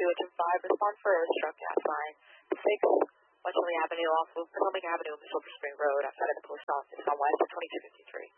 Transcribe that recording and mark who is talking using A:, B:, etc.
A: Engine 5, respond for a struck gas line 6 West Lily Avenue off of Potomac Avenue and Silver Spring Road outside of the post office on West 2253.